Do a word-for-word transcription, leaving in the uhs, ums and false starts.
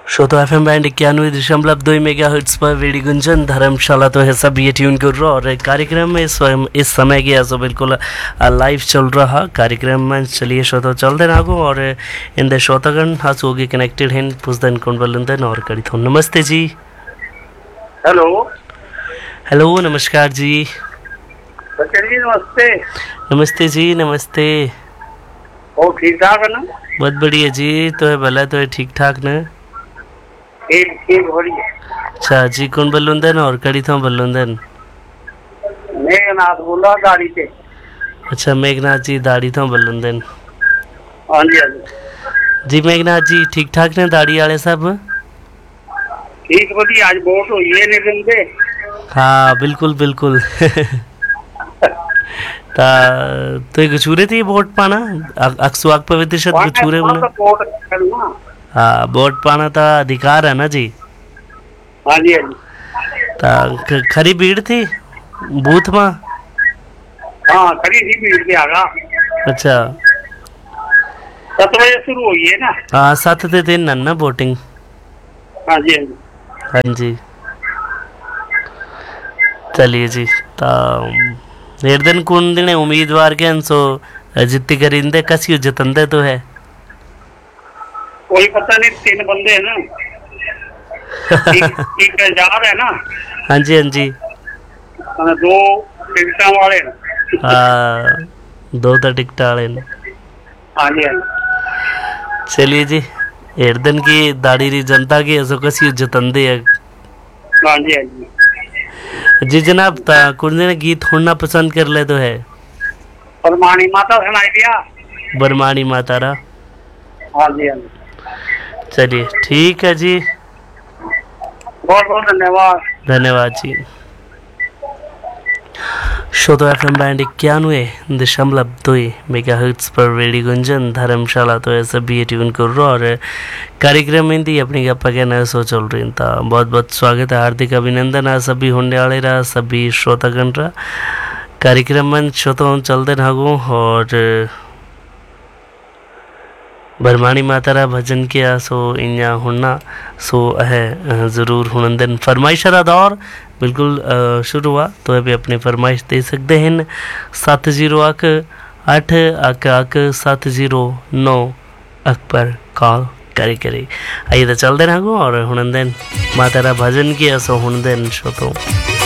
श्रोता F M band इक्यानवे दशमलव दो मेगा हर्ट्स पर वेड़ी गुंजन धर्मशाला तो है सब ये ट्यून कर रहा और कार्यक्रम में इस, इस समय की ऐसा बिल्कुल लाइव चल रहा कार्यक्रम में। चलिए श्रोता चलते नागो और इन द श्रोतागण हाथ होगी कनेक्टेड हैं पुस्तन कौन बलंदन और करी थो। नमस्ते जी। हेलो हेलो नमस्कार जी। जी नमस्ते। नमस्ते जी नमस्ते। ओ ठीक ठाक है ना? बहुत बढ़िया जी। तो है भला तो है ठीक ठाक ना? ठीक ठीक बढ़िया। अच्छा जी कौन बलुंदन और कड़ी थो बलुंदन? मेघनाथ बोला दाढ़ी से। अच्छा मेघनाथ जी दाढ़ी थो बलुंदन। हाँ जी हाँ जी। जी मेघनाथ जी ठीक ठाक ने दाढ़ी वाले सब? ठीक बढ़िया। आज वोट हुई है निगम से। हाँ बिल्कुल बिल्कुल। ता तो गछूरे थी वोट पाना अक्सुआक पवित्र शत गछूरे बोले। हाँ वोट पाना था अधिकार है ना जी? हाँ जी हाँ जी। ता खरी भीड़ थी बूथ में? हाँ खरी थी भीड़ के आगा। अच्छा सात बजे शुरू हुई है ना? हाँ सात ते तीन ना वोटिंग। हाँ जी हाँ जी। हाँ जी चलिए जी। ता एक दिन कौन दिन उम्मीदवार के अंसो जितनी करिंदे कसी जतंदे तो है कोई पता नहीं। तीन बंदे हैं ना। एक, एक हजार है ना? हाँ जी हाँ जी। दो टिकटा वाले हाँ दो तो टिकट वाले। हाँ जी हाँ। चलिए जी एक दिन की दाढ़ी री जनता की ऐसो कसी जतंदे है। हाँ जी हाँ जी। जी जनाब कौन दिन गीत सुनना पसंद कर ले तो है? बरमानी माता सुनाई दिया। बरमानी माता रा। हाँ जी हाँ जी। चलिए ठीक है जी। बहुत बहुत धन्यवाद। धन्यवाद जी। श्रोता एफ एम बैंड इक्यानवे दशमलव दो मेगा हर्ट्स पर रेडी गुंजन धर्मशाला तो ऐसा भी ट्यून कर रहा और कार्यक्रम में दी अपनी गप्पा के नए सो चल रही था। बहुत बहुत स्वागत है हार्दिक अभिनंदन है सभी होने वाले रहा सभी श्रोतागण रहा कार्यक्रम में श्रोता चलते नागो और बरमानी मातारा भजन किया सो इन्या हुन्ना सो है ज़रूर हुनंदन फरमाइशरा दौर बिल्कुल शुरू हुआ तो अभी अपनी फरमाइश दे सकते हैं सात जीरो अक आठ अक अक सात जीरो नौ अक पर कॉल करे करे। आइए तो चलते रहो और हुनंदन मातारा भजन किया सो हुनंदन शो तो